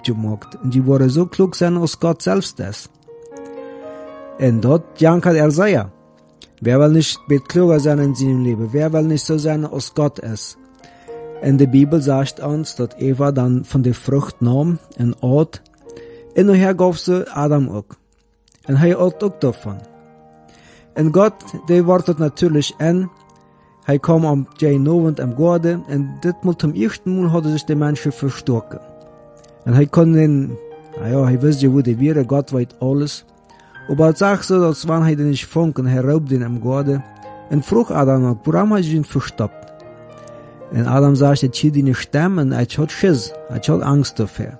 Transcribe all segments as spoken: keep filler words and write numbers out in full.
gemacht. Und die wollen so klug sein, als Gott selbst ist. Und dort jankert er sehr. Wer will nicht bet kluger sein in seinem Leben? Wer will nicht so sein, als Gott ist? Und die Bibel sagt uns, dass Eva dann von der Frucht nahm und åt. Und nachher gab sie Adam auch. Und er åt auch davon. Und Gott, der wartet natürlich an. Er kam am jeden Abend am Garten. Und das Mal zum ersten Mal hat sich der Mensch verstocken. Und er konnte ihn, naja, er wusste ja, wo der wäre, Gott weiß alles. Aber er sagt so, dass wenn er den nicht fand, und er raubt ihn am Garten. Und frug Adam, warum hast du ihn verstoppt? Und Adam sagt, ich hielt ihn nicht stemmen, und ich hatte Schiss, ich hatte Angst dafür.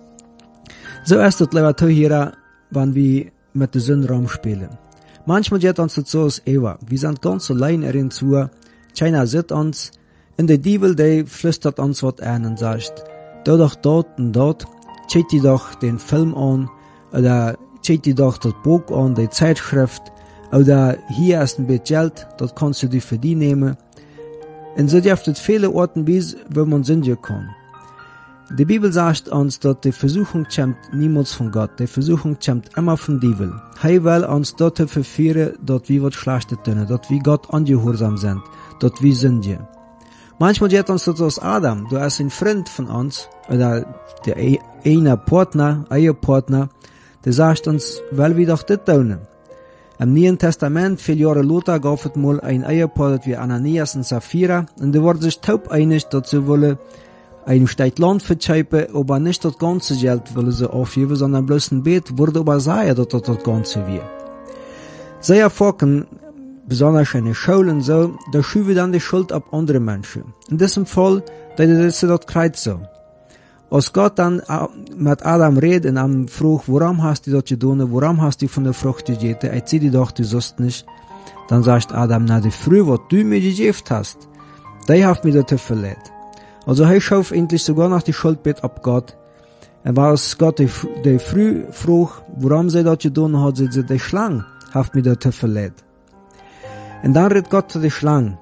So ist es leider hier, wenn wir mit der Sünde rumspielen. Manchmal geht uns das so als Eva. Wir sind ganz allein erin zu. Keiner sieht uns. Und der Teufel, der flüstert uns was an und sagt, da doch dort und dort, schaut dir doch den Film an, oder schaut dir doch das Buch an, die Zeitschrift, oder hier ist ein bisschen Geld, das kannst du dir für die nehmen. Und so gibt es viele Orten, wo man sündigen kann. Die Bibel sagt uns, dass die Versuchung kommt niemals von Gott. Die Versuchung kommt immer von Teufel. Er will uns dort verführen, dass wir was Schlechtes tun, dass wir Gott ungehorsam sind, dass wir sündigen. Manchmal geht uns das aus Adam. Du hast ein Freund von uns, oder der eine Partner, ein Partner, der sagt uns, weil wir doch das tun. Im Neuen Testament, viele Jahre später, gab es mal ein Ehepaar, das wie Ananias und Sapphira, und die wurden sich taub einig, dass sie wollen ein Stück Land verkaufen, aber nicht das ganze Geld wollen sie aufgeben, sondern bloß ein Bet, wurde aber sagen, dass das das Ganze wird. Sie erfahren, besonders in den Schulen so, da schieben dann die Schuld ab andere Menschen. In diesem Fall, da ist das Kreuz so. Als Gott dann mit Adam redet und ihm fragt, warum hast du das getan, warum hast du von der Frucht gegessen, ich sehe dir doch, du sollst nicht. Dann sagt Adam, na, die Früh, was du mir gegeben hast, die hat mir das verletzt. Also er schaut endlich sogar noch die Schuldbett ab Gott. Und was Gott die, die Früh fragt, warum sie das getan hat, sie, die Schlange hat mir das verletzt. Und dann redet Gott zu der Schlange.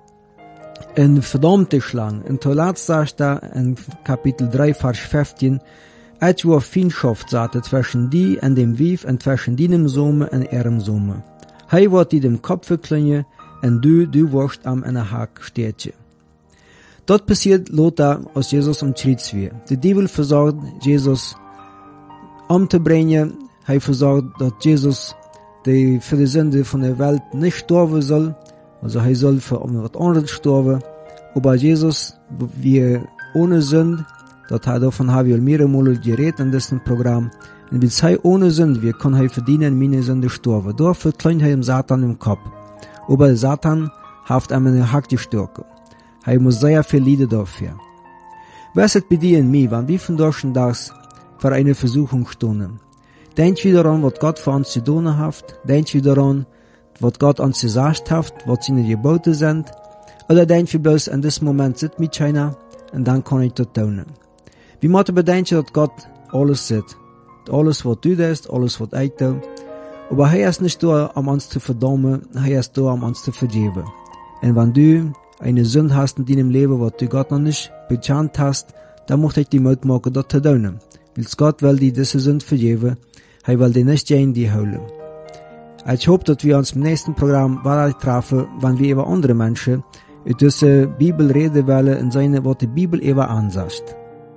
Eine verdammte Schlange. Und zuletzt sagt er in Kapitel drei, Vers fünfzehn, et war Feindschaft sagte zwischen die und dem Wief und zwischen deinem Sohn und ihrem Sohn. Hei wird die dem Kopf verklingen und du, du wirst am in der Hack stehtje. Dort passiert Lothar, als Jesus am Kreuz wird. Der Teufel versucht, Jesus umzubringen. Er versucht, dass Jesus die für die Sünde von der Welt nicht sterben soll. Also er soll für etwas anderes sterben. Aber Jesus, wir ohne Sünde, das hat davon haben wir mehrere Mal geredet in diesem Programm. Und wir sei ohne Sünde, wir können er verdienen, meine Sünde sterben. Dafür kleint er dem Satan im Kopf. Aber Satan hat ihm eine Hack gestärkt. Er muss sehr viel leiden dafür. Was ist bei dir und mir, wenn wir von deutschen Tags für eine Versuchung stehen? Denkt wieder daran, was Gott für uns zu tun hat. Denkt wieder daran, was Gott uns gesagt hat, was seine Gebote sind. Oder denkt wir bloß, in diesem Moment sieht mich keiner und dann kann ich das tun. Wir müssen bedenken, dass Gott alles sieht. Alles, was du tust, alles, was ich tue. Aber er ist nicht da, um uns zu verdammen, er ist da, um uns zu vergeben. Und wenn du eine Sünde hast in deinem Leben, was du Gott noch nicht bekannt hast, dann möchte ich dir Mut machen, das zu tun. Weil Gott will dir diese Sünde vergeben, er will dir nicht in die Hölle. Ich hoffe, dass wir uns im nächsten Programm weiter treffen, wenn wir über andere Menschen in dieser Bibel reden wollen, in seine, was die Bibel über ansagt.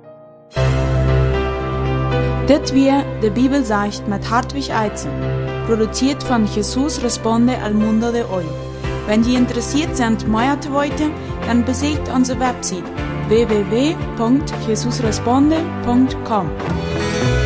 Das wir die Bibel sagt mit Hartwig Eizen, produziert von Jesus Responde al Mundo de Hoy. Wenn Sie interessiert sind, mehr zu wissen, dann besucht unsere Website w w w punkt jesus responde punkt com.